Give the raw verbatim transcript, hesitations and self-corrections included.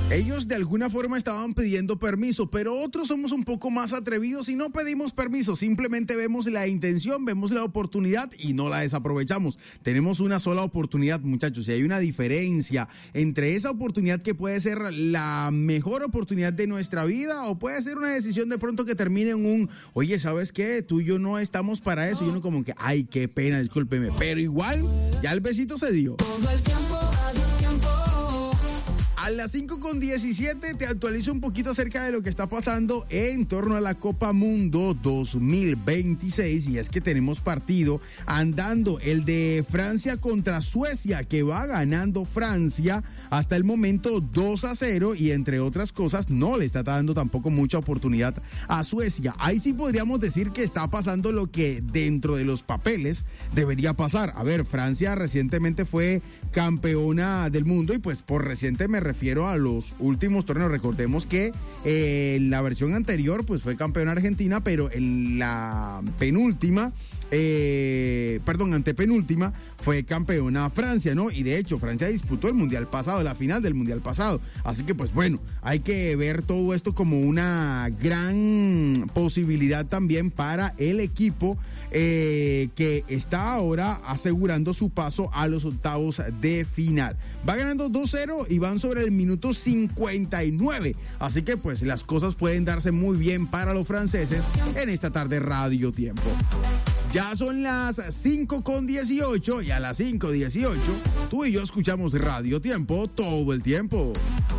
Ellos de alguna forma estaban pidiendo permiso, pero otros somos un poco más atrevidos y no pedimos permiso, simplemente vemos la intención, vemos la oportunidad y no la desaprovechamos. Tenemos una sola oportunidad, muchachos, y hay una diferencia entre esa oportunidad que puede ser la mejor oportunidad de nuestra vida o puede ser una decisión de pronto que termine en un, oye, ¿sabes qué? Tú y yo no estamos para eso. Y uno como que, ay, qué pena, discúlpeme, pero igual ya el besito se dio. Todo el tiempo, adiós tiempo. A las cinco con diecisiete te actualizo un poquito acerca de lo que está pasando en torno a la Copa Mundo dos mil veintiséis y es que tenemos partido andando, el de Francia contra Suecia, que va ganando Francia hasta el momento dos a cero y entre otras cosas no le está dando tampoco mucha oportunidad a Suecia. Ahí sí podríamos decir que está pasando lo que dentro de los papeles debería pasar. A ver, Francia recientemente fue campeona del mundo y pues por reciente me refiero a los últimos torneos. Recordemos que eh, la versión anterior pues fue campeona Argentina, pero en la penúltima Eh, perdón, antepenúltima fue campeona Francia, ¿no? Y de hecho Francia disputó el mundial pasado, la final del mundial pasado, así que pues bueno, hay que ver todo esto como una gran posibilidad también para el equipo eh, que está ahora asegurando su paso a los octavos de final. Va ganando dos cero y van sobre el minuto cincuenta y nueve, así que pues las cosas pueden darse muy bien para los franceses en esta tarde Radio Tiempo. Ya son las cinco con dieciocho y a las cinco dieciocho tú y yo escuchamos Radio Tiempo todo el tiempo.